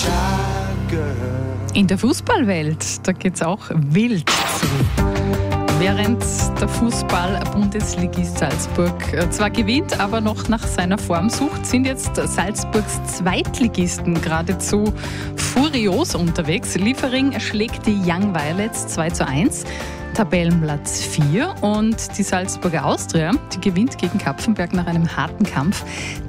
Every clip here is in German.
In der Fußballwelt, da geht es auch wild zu. Während der Fußball-Bundesligist Salzburg zwar gewinnt, aber noch nach seiner Form sucht, sind jetzt Salzburgs Zweitligisten geradezu furios unterwegs. Liefering schlägt die Young Violets 2:1. Tabellenplatz 4 und die Salzburger Austria, die gewinnt gegen Kapfenberg nach einem harten Kampf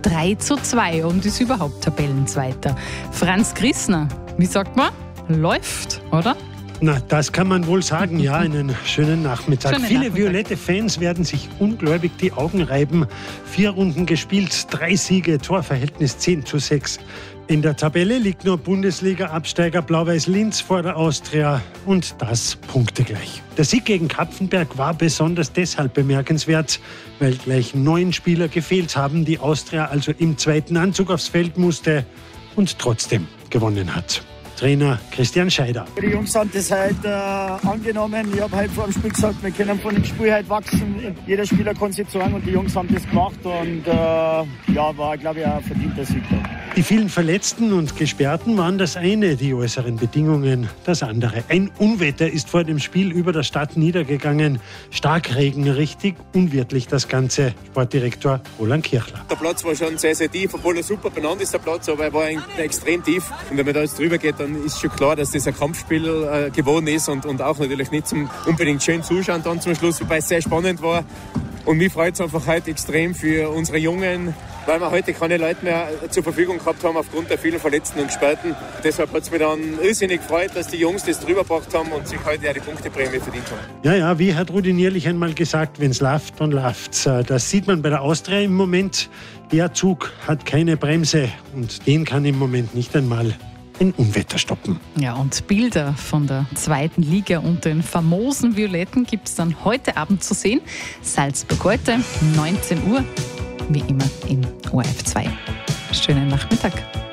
3:2 und ist überhaupt Tabellenzweiter. Franz Grissner, wie sagt man? Läuft, oder? Na, das kann man wohl sagen, ja, einen schönen Nachmittag. Viele violette Fans werden sich ungläubig die Augen reiben. 4 Runden gespielt, 3 Siege, Torverhältnis 10:6. In der Tabelle liegt nur Bundesliga-Absteiger Blau-Weiß Linz vor der Austria und das punktegleich. Der Sieg gegen Kapfenberg war besonders deshalb bemerkenswert, weil gleich 9 Spieler gefehlt haben, die Austria also im zweiten Anzug aufs Feld musste und trotzdem gewonnen hat. Trainer Christian Scheider. Die Jungs haben das heute angenommen. Ich habe heute vor dem Spiel gesagt, wir können von dem Spiel heute wachsen. Jeder Spieler kann sich sagen und die Jungs haben das gemacht. Und war, glaube ich, auch ein verdienter Sieg. Die vielen Verletzten und Gesperrten waren das eine, die äußeren Bedingungen das andere. Ein Unwetter ist vor dem Spiel über der Stadt niedergegangen. Starkregen, richtig unwirtlich das Ganze. Sportdirektor Roland Kirchler. Der Platz war schon sehr, sehr tief, obwohl er super benannt ist, der Platz, aber er war extrem tief. Und wenn man da jetzt drüber geht, dann ist schon klar, dass das ein Kampfspiel geworden ist und auch natürlich nicht zum unbedingt schön zuschauen dann zum Schluss, wobei es sehr spannend war. Und mich freut es einfach heute extrem für unsere Jungen, weil wir heute keine Leute mehr zur Verfügung gehabt haben aufgrund der vielen Verletzten und Gesperrten. Deshalb hat es mich dann irrsinnig gefreut, dass die Jungs das drüber gebracht haben und sich heute auch die Punkteprämie verdient haben. Ja, wie hat Rudi Nierlich einmal gesagt, wenn es läuft, dann läuft's. Das sieht man bei der Austria im Moment. Der Zug hat keine Bremse und den kann im Moment nicht einmal ein Unwetter stoppen. Ja, und Bilder von der zweiten Liga und den famosen Violetten gibt es dann heute Abend zu sehen. Salzburg heute, 19 Uhr, wie immer in ORF 2. Schönen Nachmittag.